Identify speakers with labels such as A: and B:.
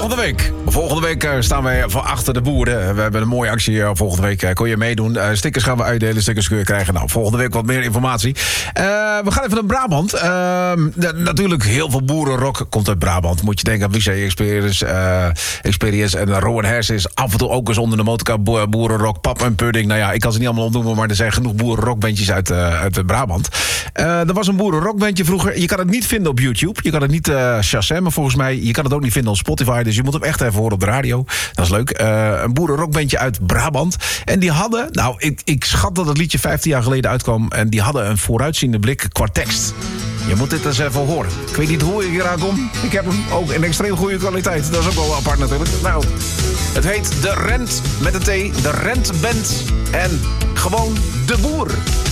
A: Volgende week staan wij voor achter de boeren. We hebben een mooie actie volgende week. Kon je meedoen. Stickers gaan we uitdelen. Stickers kun je krijgen. Nou, volgende week wat meer informatie. We gaan even naar Brabant. Natuurlijk heel veel boerenrock komt uit Brabant. Moet je denken aan WC Experience en Rowan Harris. Af en toe ook eens onder de motorkap boerenrock. Pap en Pudding. Nou ja, ik kan ze niet allemaal opnoemen. Maar er zijn genoeg boerenrockbandjes uit Brabant. Er was een boerenrockbandje vroeger. Je kan het niet vinden op YouTube. Je kan het niet chassemmen volgens mij. Je kan het ook niet vinden op Spotify. Dus je moet hem echt even horen op de radio. Dat is leuk. Een boerenrockbandje uit Brabant. En die hadden... Nou, ik schat dat het liedje 15 jaar geleden uitkwam. En die hadden een vooruitziende blik qua tekst. Je moet dit eens even horen. Ik weet niet hoe ik hier aankom. Ik heb hem ook in extreem goede kwaliteit. Dat is ook wel apart natuurlijk. Nou, het heet De Rent met een T. De Rentband. En gewoon De Boer.